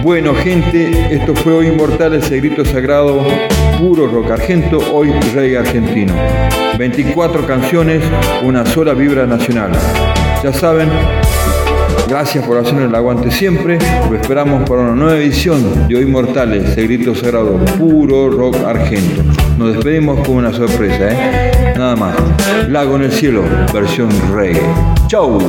Bueno, gente, esto fue Hoy Inmortales, el grito sagrado, puro rock argento, hoy reggae argentino. 24 canciones, una sola vibra nacional. Ya saben, gracias por hacernos el aguante siempre. Lo esperamos para una nueva edición de Hoy Inmortales, el grito sagrado, puro rock argento. Nos despedimos con una sorpresa, Nada más. Lago en el cielo, versión reggae. ¡Chau!